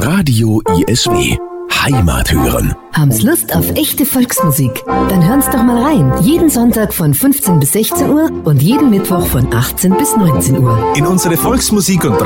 Radio ISW. Heimat hören. Haben's Lust auf echte Volksmusik? Dann hören's doch mal rein. Jeden Sonntag von 15 bis 16 Uhr und jeden Mittwoch von 18 bis 19 Uhr. In unsere Volksmusik und